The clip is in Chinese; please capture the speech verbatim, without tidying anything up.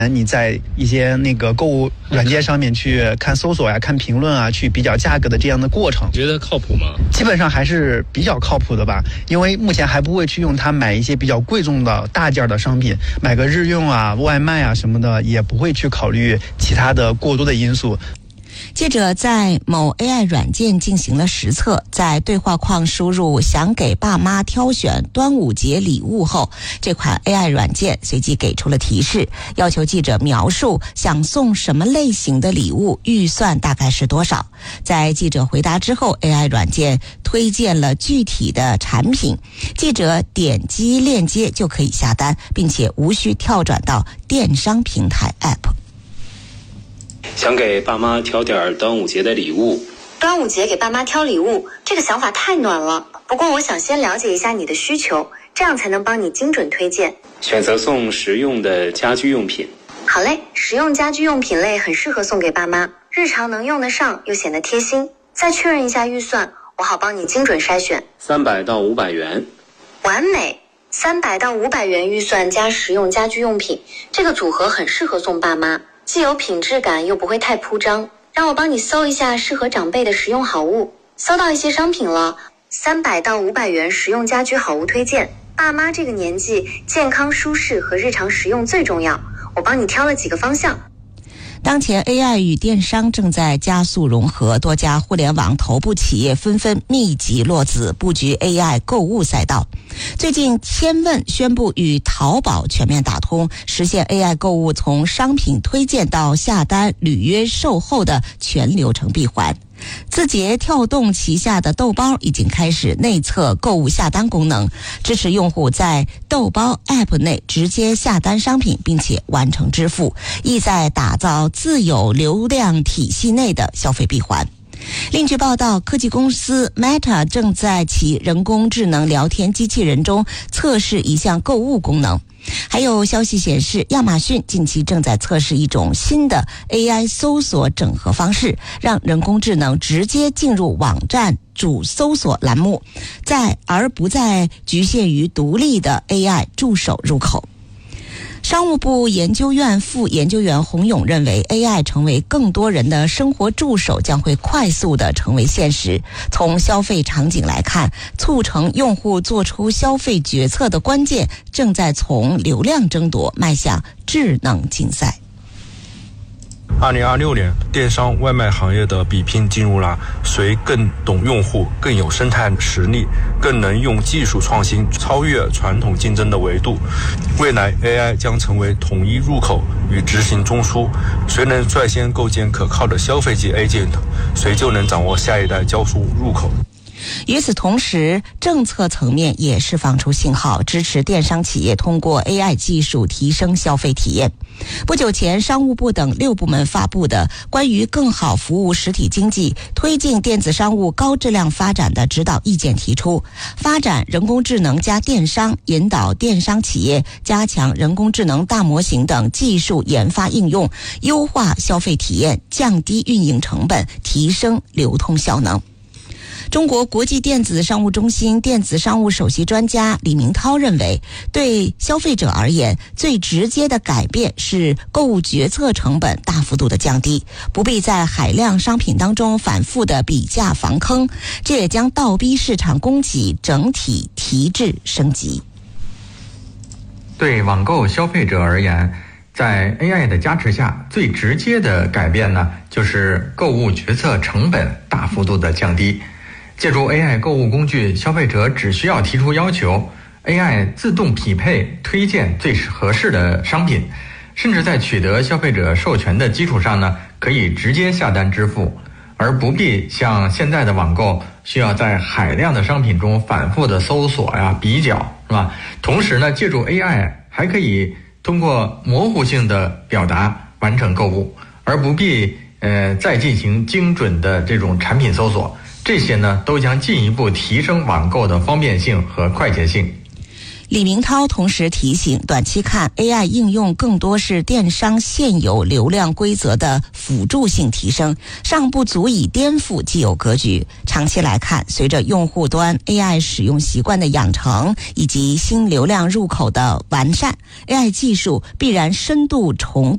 你在一些那个购物软件上面去看搜索呀、看评论啊，去比较价格的这样的过程， 觉得靠谱吗？ 基本上还是比较靠谱的吧，因为目前还不会去用它买一些比较贵重的大件的商品，买个日用啊、外卖啊什么的，也不会去考虑其他的过多的因素。 记者在某 A I 软件进行了实测，在对话框输入想给爸妈挑选端午节礼物后，这款 A I 软件随即给出了提示，要求记者描述想送什么类型的礼物，预算大概是多少。在记者回答之后， A I 软件推荐了具体的产品，记者点击链接就可以下单，并且无需跳转到电商平台 App。 想给爸妈挑点端午节的礼物。 端午节给爸妈挑礼物，这个想法太暖了。不过我想先了解一下你的需求，这样才能帮你精准推荐。 选择送实用的家居用品。 好嘞，实用家居用品类很适合送给爸妈，日常能用得上又显得贴心。再确认一下预算，我好帮你精准筛选。 三百到五百元。 完美。三百到五百元预算加实用家居用品，这个组合很适合送爸妈，既有品质感又不会太铺张。让我帮你搜一下适合长辈的实用好物。搜到一些商品了，三百到五百元实用家居好物推荐。爸妈这个年纪，健康舒适和日常实用最重要，我帮你挑了几个方向。 当前 A I 与电商正在加速融合，多家互联网头部企业纷纷密集落子布局 A I 购物赛道。最近天问宣布与淘宝全面打通，实现 A I 购物从商品推荐到下单、履约、售后的全流程闭环。字节跳动旗下的豆包已经开始内测购物下单功能，支持用户在豆包 App 内直接下单商品并且完成支付，意在打造自有流量体系内的消费闭环。另据报道，科技公司 Meta 正在其人工智能聊天机器人中测试一项购物功能。还有消息显示，亚马逊近期正在测试一种新的 A I 搜索整合方式，让人工智能直接进入网站主搜索栏目，在而不再局限于独立的 A I 助手入口。商务部研究院副研究员洪勇认为， A I 成为更多人的生活助手将会快速地成为现实。从消费场景来看，促成用户做出消费决策的关键正在从流量争夺迈向智能竞赛。 二零二六年，电商外卖行业的比拼进入了谁更懂用户、更有生态实力、更能用技术创新超越传统竞争的维度。未来 A I 将成为统一入口与执行中枢，谁能率先构建可靠的消费级 agent， 谁就能掌握下一代交付入口。 与此同时，政策层面也释放出信号，支持电商企业通过 A I 技术提升消费体验。不久前，商务部等六部门发布的关于更好服务实体经济、推进电子商务高质量发展的指导意见提出，发展人工智能加电商，引导电商企业加强人工智能大模型等技术研发应用，优化消费体验，降低运营成本，提升流通效能。中国国际电子商务中心电子商务首席专家李明涛认为，对消费者而言，最直接的改变是购物决策成本大幅度的降低，不必在海量商品当中反复的比价防坑，这也将倒逼市场供给整体提质升级。 对网购消费者而言，在 A I 的加持下，最直接的改变呢，就是购物决策成本大幅度的降低。借助 A I 购物工具，消费者只需要提出要求， A I 自动匹配推荐最合适的商品，甚至在取得消费者授权的基础上呢，可以直接下单支付，而不必像现在的网购需要在海量的商品中反复的搜索呀、比较，是吧？同时呢，借助 A I 还可以通过模糊性的表达完成购物，而不必呃再进行精准的这种产品搜索。这些呢，都将进一步提升网购的方便性和快捷性。 李明涛同时提醒，短期看 A I 应用更多是电商现有流量规则的辅助性提升，尚不足以颠覆既有格局。长期来看，随着用户端 A I 使用习惯的养成以及新流量入口的完善， A I 技术必然深度重